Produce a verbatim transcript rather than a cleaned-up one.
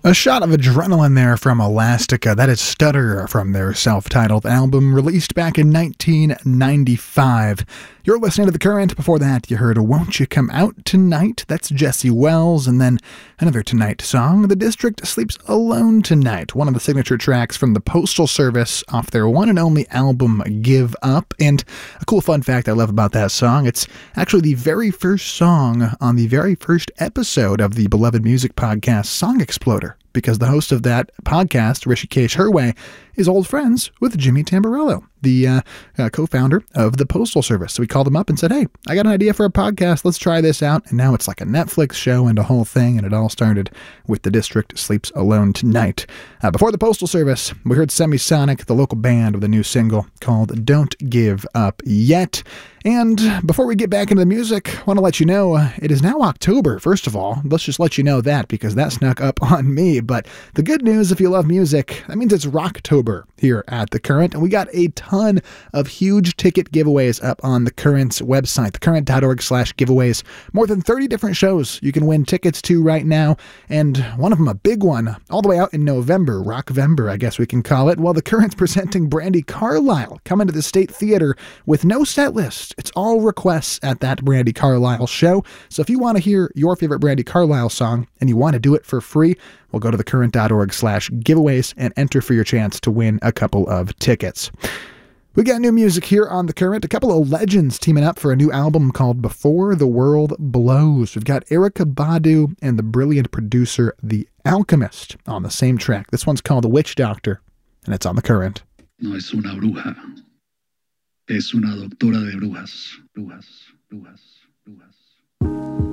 A shot of adrenaline there from Elastica. That is Stutter from their self-titled album released back in nineteen ninety-five. You're listening to The Current. Before that, you heard Won't You Come Out Tonight? That's Jesse Wells. And then another Tonight song, The District Sleeps Alone Tonight, one of the signature tracks from the Postal Service off their one and only album, Give Up. And a cool fun fact I love about that song, it's actually the very first song on the very first episode of the beloved music podcast Song Exploder, because the host of that podcast, Rishikesh Hirway, is old friends with Jimmy Tamborello, the uh, uh, co-founder of the Postal Service. So we called him up and said, hey, I got an idea for a podcast. Let's try this out. And now it's like a Netflix show and a whole thing. And it all started with The District Sleeps Alone Tonight. Uh, before the Postal Service, we heard Semisonic, the local band, with a new single called Don't Give Up Yet. And before we get back into the music, I want to let you know uh, it is now October, first of all. Let's just let you know that because that snuck up on me. But the good news, if you love music, that means it's Rocktober here at The Current. And we got a ton of huge ticket giveaways up on The Current's website, thecurrent.org slash giveaways. More than thirty different shows you can win tickets to right now. And one of them, a big one, all the way out in November, Rockvember, I guess we can call it. Well, The Current's presenting Brandi Carlile coming to the State Theater with no set list. It's all requests at that Brandi Carlile show. So if you want to hear your favorite Brandi Carlile song and you want to do it for free, well, go to thecurrent.org slash giveaways and enter for your chance to win a couple of tickets. We got new music here on The Current. A couple of legends teaming up for a new album called Before the World Blows. We've got Erykah Badu and the brilliant producer The Alchemist on the same track. This one's called The Witch Doctor, and it's on The Current. No es una bruja. Es una doctora de brujas, brujas, brujas, brujas.